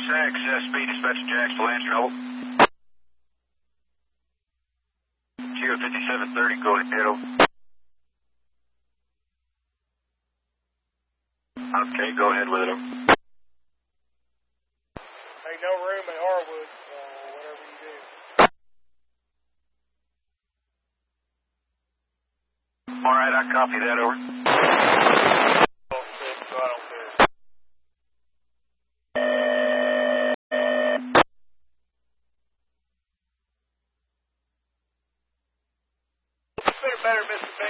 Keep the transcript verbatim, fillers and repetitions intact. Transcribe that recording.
Access speed, dispatch Jax to Lance Trouble. Geo fifty-seven thirty, go ahead, over. Okay, go ahead with it, over. Ain't no room at Harwood, uh, whatever you do. Alright, I copy that, over. So I don't care. Better, better, Mister